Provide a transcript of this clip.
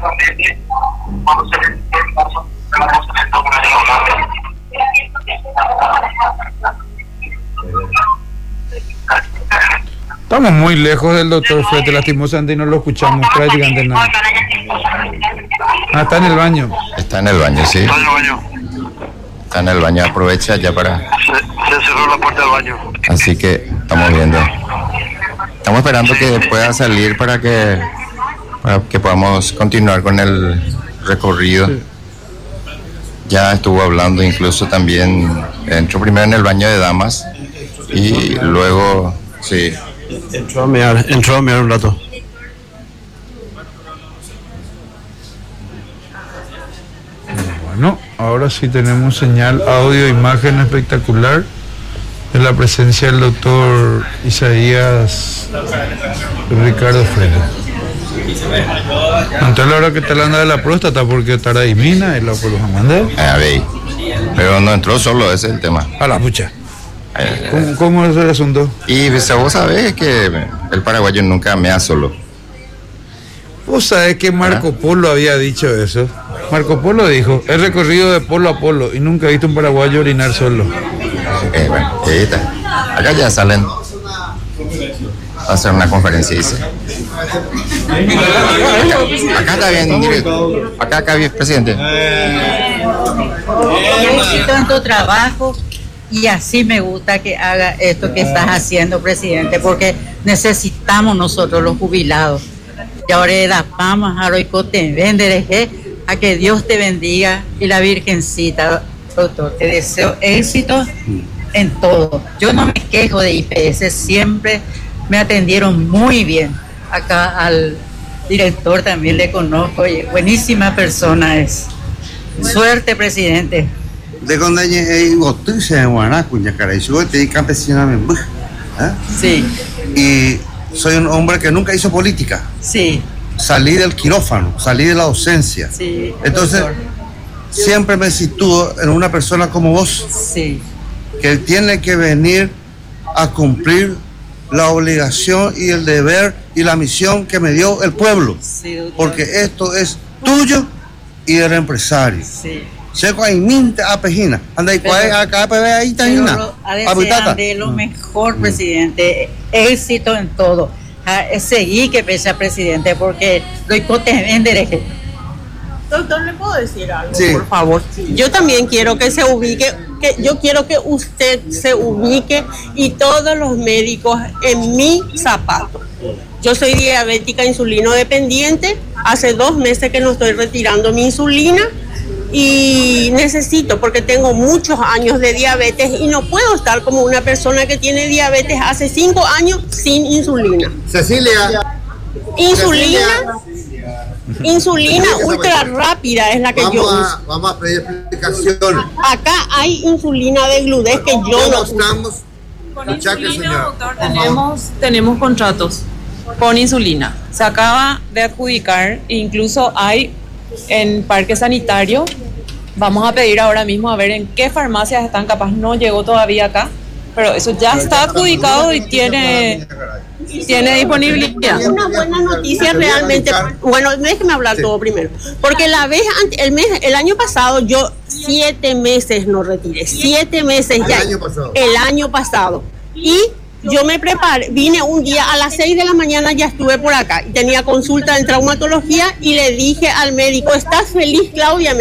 Estamos muy lejos del doctor Flete, lastimosamente no lo escuchamos prácticamente nada. Está en el baño. Está en el baño, sí. Está en el baño. Está en el baño, aprovecha ya para... Se cerró la puerta del baño. Así que estamos viendo. Estamos esperando que pueda salir para que podamos continuar con el recorrido. Sí. Ya estuvo hablando incluso también, entró primero en el baño de damas y luego, sí. Entró a mirar un rato. Bueno, ahora sí tenemos señal, audio, imagen espectacular de la presencia del doctor Isaías Ricardo Flete. Entonces la hora que te la anda de la próstata porque estará ahí mina y lo por los mandé. A ver, pero no entró solo, ese es el tema. A la pucha. ¿Cómo es el asunto? Y vos sabés que el paraguayo nunca mea solo. Vos sabés que Marco Polo había dicho eso. Marco Polo dijo, he recorrido de polo a polo y nunca he visto un paraguayo orinar solo. Bueno, ahí está. Acá ya salen a hacer una conferencia, dice. Acá está bien, acá bien, presidente. Éxito en tu trabajo y así me gusta que haga esto que estás haciendo, presidente, porque necesitamos nosotros los jubilados. Y ahora da pama, te vende, a que Dios te bendiga y la Virgencita, doctor. Te deseo éxito en todo. Yo no me quejo de IPS, siempre me atendieron muy bien. Acá al director también le conozco, oye, buenísima persona es. Suerte, presidente. De cuando gotuce en Guanacuña, cara, y yo te di campesina, Sí. Y soy un hombre que nunca hizo política. Sí. Salí del quirófano, salí de la docencia. Sí. Entonces, doctor, siempre me sitúo en una persona como vos, sí. que tiene que venir a cumplir la obligación y el deber y la misión que me dio el pueblo. Sí, doctor. Porque esto es tuyo y del empresario. Sí. Seco ahí minta a pejina. Anda y acá ahí está de lo mejor, presidente. Éxito en todo. Seguí que pesa, presidente, porque lo hipote vender. Doctor, ¿le puedo decir algo, sí, por favor? Yo también quiero que se ubique, yo quiero que usted se ubique y todos los médicos en mi zapato. Yo soy diabética insulino dependiente, hace 2 meses que no estoy retirando mi insulina y necesito, porque tengo muchos años de diabetes y no puedo estar como una persona que tiene diabetes hace 5 años sin insulina. Cecilia. Insulina ultra rápida es la que yo uso. Vamos a pedir explicaciones. Acá hay insulina de Gludez que yo no uso. Con insulina, doctor, tenemos contratos con insulina. Se acaba de adjudicar, incluso hay en Parque Sanitario. Vamos a pedir ahora mismo a ver en qué farmacias están, capaz no llegó todavía acá, pero eso ya está adjudicado y tiene disponibilidad. Una buena noticia realmente. Bueno, déjeme hablar todo primero. Porque el año pasado yo 7 meses no retiré. 7 meses ya. El año pasado. Y yo me preparé, vine un día a las 6 de la mañana, ya estuve por acá. Y tenía consulta en traumatología y le dije al médico, ¿estás feliz, Claudia?